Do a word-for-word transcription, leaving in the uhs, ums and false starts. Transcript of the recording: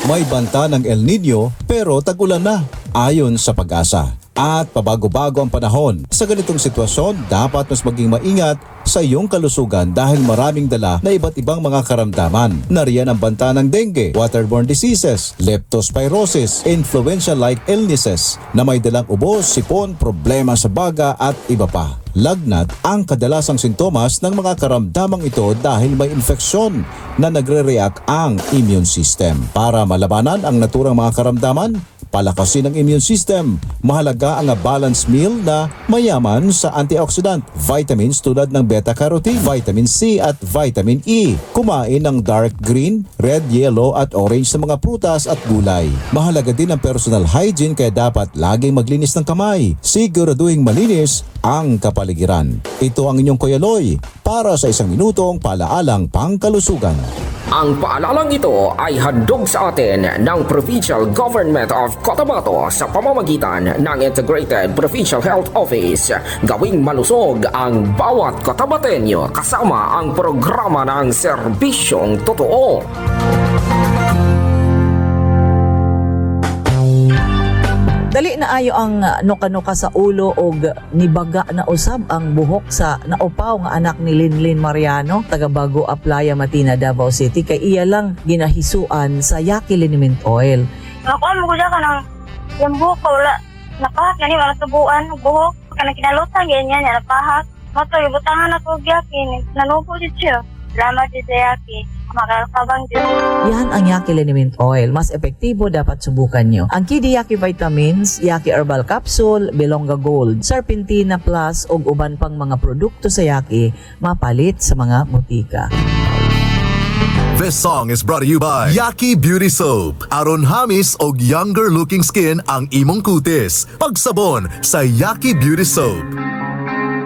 May banta ng El Nino pero tag-ulan na ayon sa Pag-asa. At pabago-bago ang panahon. Sa ganitong sitwasyon, dapat mas maging maingat sa iyong kalusugan dahil maraming dala na iba't ibang mga karamdaman. Nariyan ang banta ng dengue, waterborne diseases, leptospirosis, influenza-like illnesses na may dalang ubo, sipon, problema sa baga at iba pa. Lagnat ang kadalasang sintomas ng mga karamdamang ito dahil may infeksyon na nagre-react ang immune system. Para malabanan ang naturang mga karamdaman, palakasin ang immune system. Mahalaga ang balanced meal na mayaman sa antioxidant, vitamins tulad ng beta-carotene, vitamin C at vitamin E. Kumain ng dark green, red, yellow at orange na mga prutas at gulay. Mahalaga din ang personal hygiene kaya dapat laging maglinis ng kamay. Siguraduhing malinis ang kapaligiran. Ito ang inyong Kuya Loy para sa isang minutong palaalang pangkalusugan. Ang paalalang ito ay handog sa atin ng Provincial Government of Cotabato sa pamamagitan ng Integrated Provincial Health Office. Gawing malusog ang bawat Cotabateño kasama ang programa ng Serbisyong Totoo. Dali na ayo ang nuka-nuka sa ulo og nibaga na usab ang buhok sa naupaw nga anak ni Linlin Mariano taga Bago Aplaya, Matina, Davao City kay iya lang ginahisuan sa Yaki Liniment Oil. Ako mo gud ka nang yung buhok ko wala napahak gani wala tubuan buhok kana kinalutan ganyan ya napahak. Mato ibutangan ako Yaki nanubo jud siya. Salamat jud sa Yaki. Makakabang din. Yan ang Yaki Liniment Oil. Mas epektibo dapat subukan nyo. Ang Kidi Yaki Vitamins, Yaki Herbal Capsule, Belonga Gold, Serpentina Plus ug uban pang mga produkto sa Yaki mapalit sa mga butika. This song is brought to you by Yaki Beauty Soap. Aron hamis og younger looking skin ang imong kutis. Pagsabon sa Yaki Beauty Soap.